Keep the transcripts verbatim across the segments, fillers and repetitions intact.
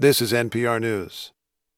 This is N P R News.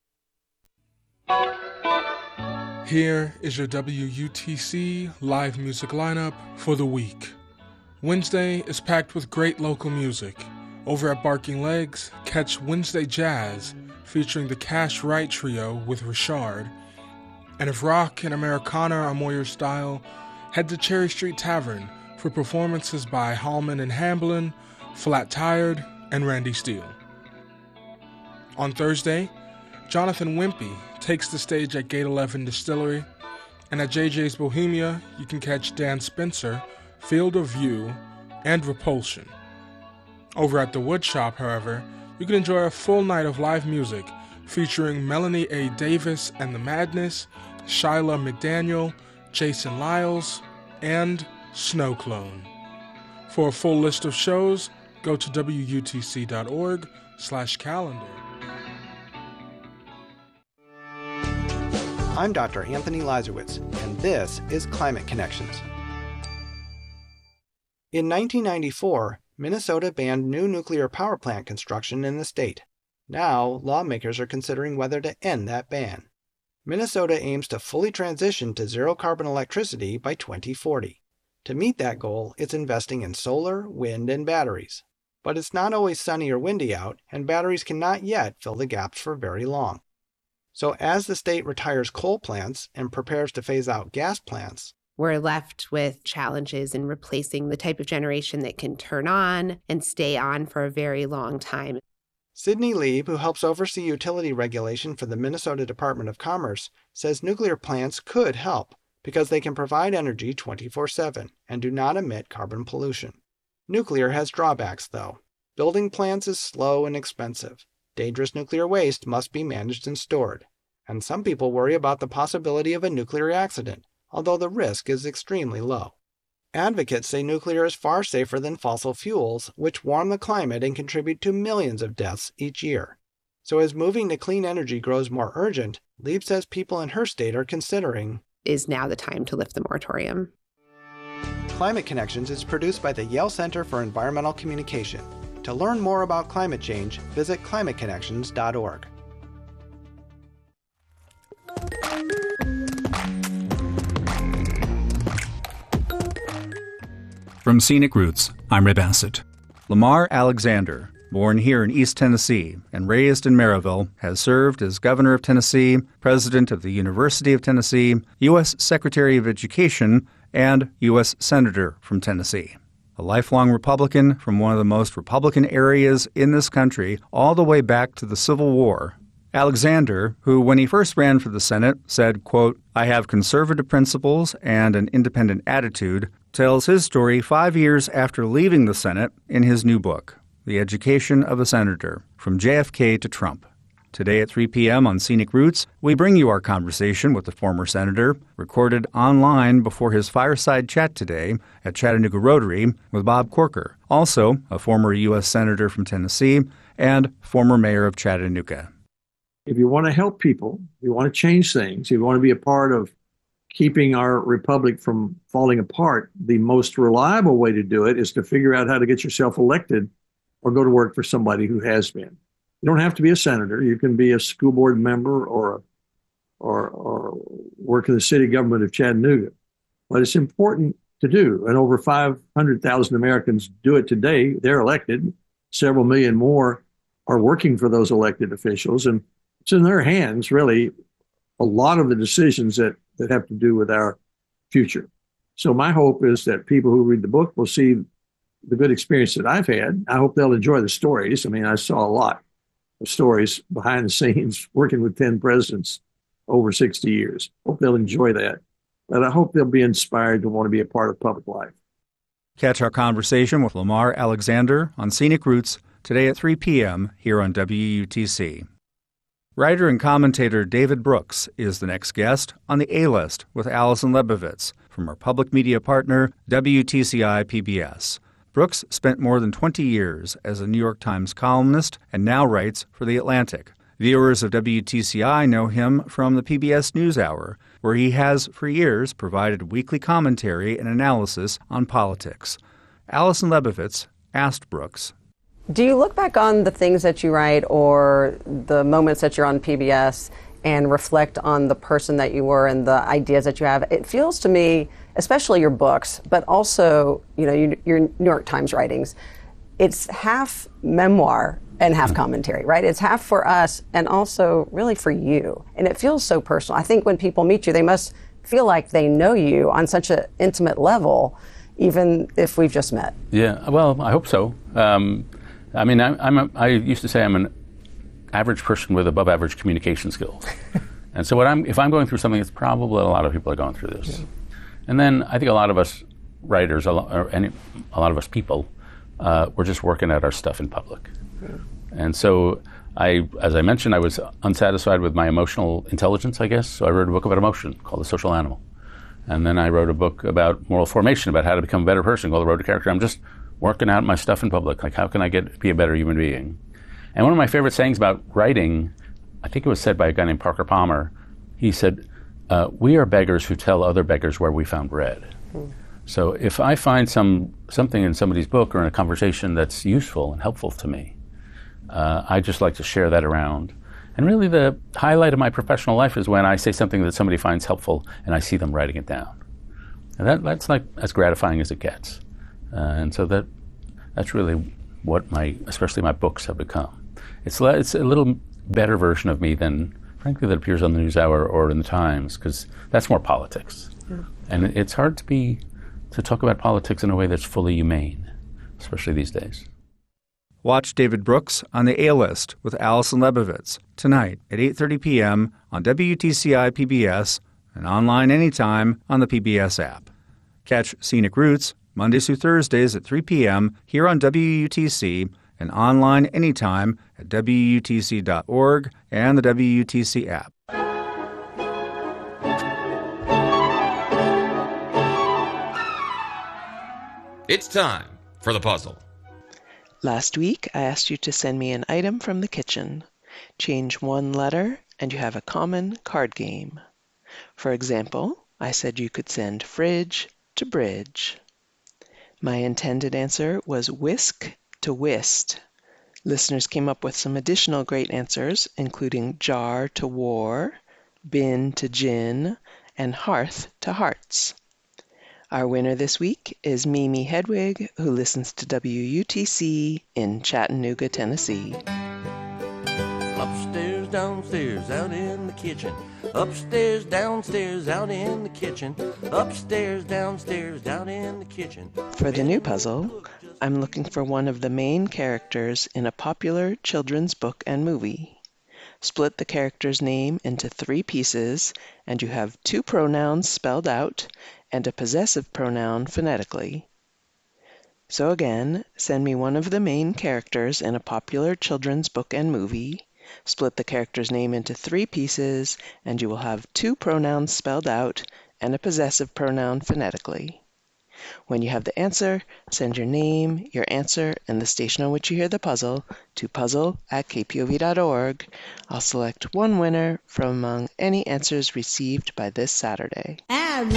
Here is your W U T C live music lineup for the week. Wednesday is packed with great local music. Over at Barking Legs, catch Wednesday Jazz, featuring the Cash Wright Trio with Richard. And if rock and Americana are more your style, head to Cherry Street Tavern for performances by Hallman and Hamblin, Flat Tired, and Randy Steele. On Thursday, Jonathan Wimpy takes the stage at Gate eleven Distillery, and at J J's Bohemia, you can catch Dan Spencer, Field of View, and Repulsion. Over at the Wood Shop, however, you can enjoy a full night of live music featuring Melanie A. Davis and the Madness, Shyla McDaniel, Jason Lyles, and Snow Clone. For a full list of shows, go to W U T C dot org slash calendar. I'm Doctor Anthony Lazarowitz, and this is Climate Connections. In nineteen ninety-four, Minnesota banned new nuclear power plant construction in the state. Now, lawmakers are considering whether to end that ban. Minnesota aims to fully transition to zero-carbon electricity by twenty forty. To meet that goal, it's investing in solar, wind, and batteries. But it's not always sunny or windy out, and batteries cannot yet fill the gaps for very long. So as the state retires coal plants and prepares to phase out gas plants, we're left with challenges in replacing the type of generation that can turn on and stay on for a very long time. Sydney Lieb, who helps oversee utility regulation for the Minnesota Department of Commerce, says nuclear plants could help because they can provide energy twenty-four seven and do not emit carbon pollution. Nuclear has drawbacks, though. Building plants is slow and expensive. Dangerous nuclear waste must be managed and stored. And some people worry about the possibility of a nuclear accident, although the risk is extremely low. Advocates say nuclear is far safer than fossil fuels, which warm the climate and contribute to millions of deaths each year. So as moving to clean energy grows more urgent, Lieb says people in her state are considering, is now the time to lift the moratorium. Climate Connections is produced by the Yale Center for Environmental Communication. To learn more about climate change, visit climate connections dot org. From Scenic Roots, I'm Ray Bassett. Lamar Alexander, born here in East Tennessee and raised in Maryville, has served as Governor of Tennessee, President of the University of Tennessee, U S Secretary of Education, and U S Senator from Tennessee. A lifelong Republican from one of the most Republican areas in this country all the way back to the Civil War, Alexander, who when he first ran for the Senate said, quote, "I have conservative principles and an independent attitude," tells his story five years after leaving the Senate in his new book, The Education of a Senator, From J F K to Trump. Today at three p.m. on Scenic Roots, we bring you our conversation with the former senator, recorded online before his fireside chat today at Chattanooga Rotary with Bob Corker, also a former U S Senator from Tennessee and former mayor of Chattanooga. If you want to help people, you want to change things, you want to be a part of keeping our republic from falling apart, the most reliable way to do it is to figure out how to get yourself elected or go to work for somebody who has been. You don't have to be a senator. You can be a school board member or a, or, or work in the city government of Chattanooga. But it's important to do. And over five hundred thousand Americans do it today. They're elected. Several million more are working for those elected officials. And it's in their hands, really, a lot of the decisions that, that have to do with our future. So my hope is that people who read the book will see the good experience that I've had. I hope they'll enjoy the stories. I mean, I saw a lot of stories behind the scenes working with ten presidents over sixty years. Hope they'll enjoy that. But I hope they'll be inspired to want to be a part of public life. Catch our conversation with Lamar Alexander on Scenic Roots today at three p.m. here on W U T C. Writer and commentator David Brooks is the next guest on the A-List with Allison Lebovitz from our public media partner, W T C I P B S. Brooks spent more than twenty years as a New York Times columnist and now writes for The Atlantic. Viewers of W T C I know him from the P B S NewsHour, where he has for years provided weekly commentary and analysis on politics. Allison Lebovitz asked Brooks, Do you look back on the things that you write or the moments that you're on P B S and reflect on the person that you were and the ideas that you have? It feels to me, especially your books, but also, you know, your, your New York Times writings, it's half memoir and half commentary, right? It's half for us and also really for you. And it feels so personal. I think when people meet you, they must feel like they know you on such an intimate level, even if we've just met. Yeah, well, I hope so. Um, I mean, I, I'm a, I used to say I'm an average person with above average communication skills. And so what I'm, if I'm going through something, it's probably a lot of people are going through this. Yeah. And then I think a lot of us writers, a lot, or any, a lot of us people, uh, we're just working out our stuff in public. Yeah. And so I, as I mentioned, I was unsatisfied with my emotional intelligence, I guess. So I wrote a book about emotion called The Social Animal. And then I wrote a book about moral formation, about how to become a better person called The Road to Character. I'm just working out my stuff in public. Like, how can I get be a better human being? And one of my favorite sayings about writing, I think it was said by a guy named Parker Palmer. He said, uh, we are beggars who tell other beggars where we found bread. Mm. So if I find some something in somebody's book or in a conversation that's useful and helpful to me, uh, I just like to share that around. And really the highlight of my professional life is when I say something that somebody finds helpful and I see them writing it down. And that, that's like as gratifying as it gets. Uh, and so that that's really what my, especially my books have become. It's, it's a little better version of me than, frankly, that appears on the NewsHour or in the Times, because that's more politics. Yeah. And it's hard to be, to talk about politics in a way that's fully humane, especially these days. Watch David Brooks on The A-List with Allison Lebovitz tonight at eight thirty p.m. on W T C I P B S and online anytime on the P B S app. Catch Scenic Roots Mondays through Thursdays at three p.m. here on W U T C and online anytime at W U T C dot org and the W U T C app. It's time for the puzzle. Last week, I asked you to send me an item from the kitchen. Change one letter, and you have a common card game. For example, I said you could send fridge to bridge. My intended answer was whisk to whist. Listeners came up with some additional great answers, including jar to war, bin to gin, and hearth to hearts. Our winner this week is Mimi Hedwig, who listens to W U T C in Chattanooga, Tennessee. Upstairs, downstairs, out in the kitchen. Upstairs, downstairs, out in the kitchen. Upstairs, downstairs, down in the kitchen. For the new puzzle, I'm looking for one of the main characters in a popular children's book and movie. Split the character's name into three pieces, and you have two pronouns spelled out and a possessive pronoun phonetically. So again, send me one of the main characters in a popular children's book and movie, split the character's name into three pieces, and you will have two pronouns spelled out and a possessive pronoun phonetically. When you have the answer, send your name, your answer, and the station on which you hear the puzzle to puzzle at K P O V dot org. I'll select one winner from among any answers received by this Saturday. And